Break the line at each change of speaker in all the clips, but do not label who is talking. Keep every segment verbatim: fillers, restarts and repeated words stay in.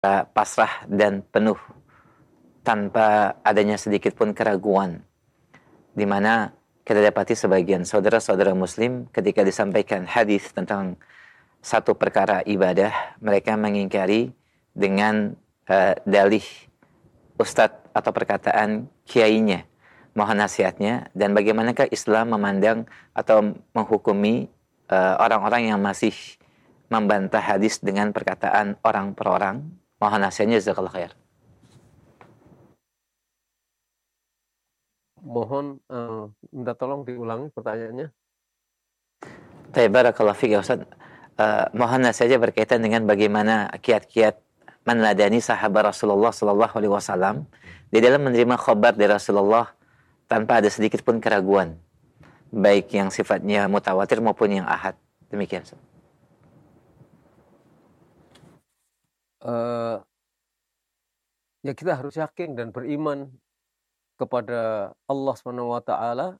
pasrah dan penuh tanpa adanya sedikit pun keraguan, di mana kita dapati sebagian saudara-saudara muslim ketika disampaikan hadis tentang satu perkara ibadah, mereka mengingkari dengan uh, dalih ustadz atau perkataan kiainya. Mohon nasihatnya, dan bagaimanakah Islam memandang atau menghukumi uh, orang-orang yang masih membantah hadis dengan perkataan orang per orang. Mohon nasihatnya, jazakallah khair.
Mohon uh, minta tolong diulangi pertanyaannya.
Barakallahu fiik ya Ustaz. Uh, mohon nasihatnya berkaitan dengan bagaimana kiat-kiat meneladani sahabat Rasulullah sallallahu alaihi wasallam di dalam menerima khabar dari Rasulullah tanpa ada sedikit pun keraguan, baik yang sifatnya mutawatir maupun yang ahad. Demikian.
Uh, ya kita harus yakin dan beriman kepada Allah subhanahu wa taala,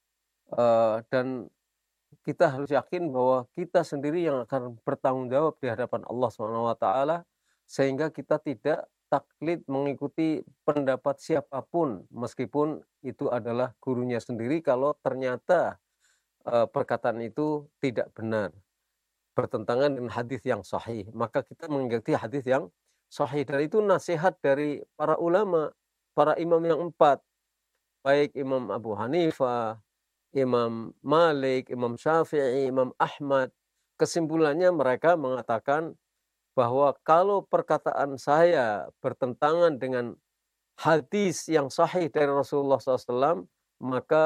uh, dan kita harus yakin bahwa kita sendiri yang akan bertanggung jawab di hadapan Allah subhanahu wa taala, sehingga kita tidak taklid mengikuti pendapat siapapun meskipun itu adalah gurunya sendiri kalau ternyata uh, perkataan itu tidak benar, bertentangan dengan hadis yang sahih, maka kita mengikuti hadis yang sahih. Dan itu nasihat dari para ulama, para imam yang empat, baik Imam Abu Hanifah, Imam Malik, Imam Syafi'i, Imam Ahmad. Kesimpulannya mereka mengatakan bahwa kalau perkataan saya bertentangan dengan hadis yang sahih dari Rasulullah shallallahu alaihi wasallam, maka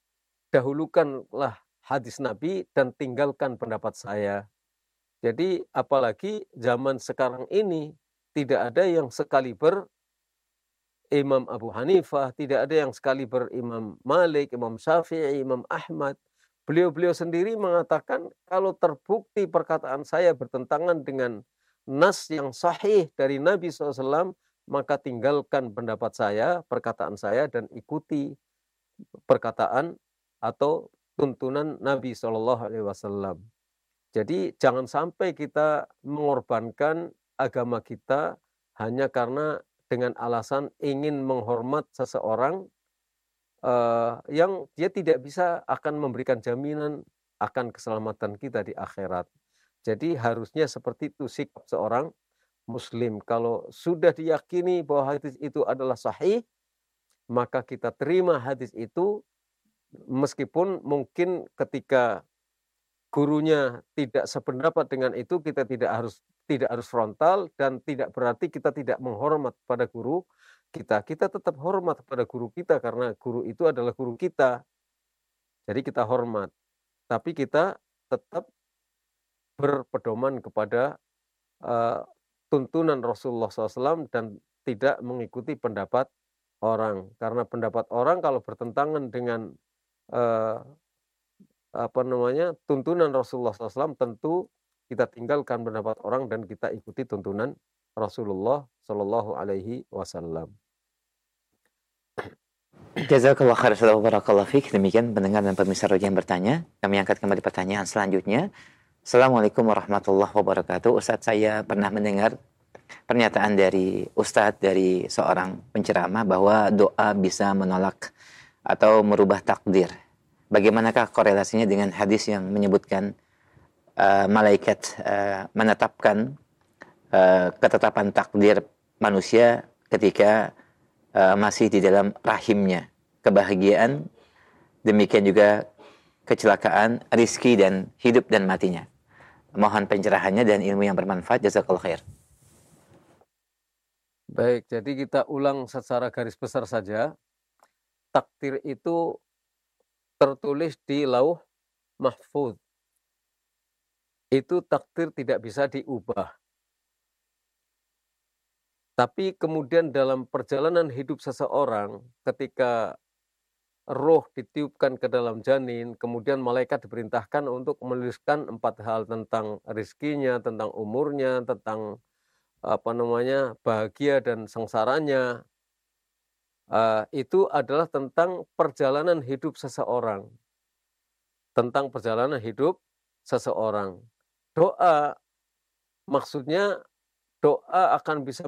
dahulukanlah hadis Nabi dan tinggalkan pendapat saya. Jadi apalagi zaman sekarang ini tidak ada yang sekaliber Imam Abu Hanifah, tidak ada yang sekaliber Imam Malik, Imam Syafi'i, Imam Ahmad. Beliau-beliau sendiri mengatakan kalau terbukti perkataan saya bertentangan dengan nas yang sahih dari Nabi shallallahu alaihi wasallam, maka tinggalkan pendapat saya, perkataan saya, dan ikuti perkataan atau tuntunan Nabi shallallahu alaihi wasallam. Jadi jangan sampai kita mengorbankan agama kita hanya karena dengan alasan ingin menghormat seseorang uh, yang dia tidak bisa akan memberikan jaminan akan keselamatan kita di akhirat. Jadi harusnya seperti itu sikap seorang muslim. Kalau sudah diyakini bahwa hadis itu adalah sahih, maka kita terima hadis itu, meskipun mungkin ketika gurunya tidak sependapat dengan itu, kita tidak harus tidak harus frontal, dan tidak berarti kita tidak menghormat pada guru kita. Kita tetap hormat pada guru kita karena guru itu adalah guru kita. Jadi kita hormat, tapi kita tetap berpedoman kepada uh, tuntunan Rasulullah shallallahu alaihi wasallam dan tidak mengikuti pendapat orang. Karena pendapat orang kalau bertentangan dengan uh, apa namanya tuntunan Rasulullah shallallahu alaihi wasallam, tentu kita tinggalkan pendapat orang dan kita ikuti tuntunan Rasulullah Shallallahu Alaihi Wasallam.
Jazakallah khair, barakallahu fiik. Demikian pendengar dan pemirsa yang bertanya. Kami angkat kembali pertanyaan selanjutnya. Assalamualaikum warahmatullahi wabarakatuh. Ustadz, saya pernah mendengar pernyataan dari Ustadz, dari seorang penceramah, bahwa doa bisa menolak atau merubah takdir. Bagaimanakah korelasinya dengan hadis yang menyebutkan uh, malaikat uh, menetapkan uh, ketetapan takdir manusia ketika uh, masih di dalam rahimnya, kebahagiaan, demikian juga kecelakaan, rizki, dan hidup dan matinya. Mohon pencerahannya dan ilmu yang bermanfaat. Jazakallahu khair.
Baik, jadi kita ulang secara garis besar saja. Takdir itu tertulis di Lauh Mahfuz. Itu takdir tidak bisa diubah. Tapi kemudian dalam perjalanan hidup seseorang, ketika roh ditiupkan ke dalam janin, kemudian malaikat diperintahkan untuk menuliskan empat hal tentang rizkinya, tentang umurnya, tentang apa namanya bahagia dan sengsaranya. Uh, itu adalah tentang perjalanan hidup seseorang. Tentang perjalanan hidup seseorang. Doa maksudnya doa akan bisa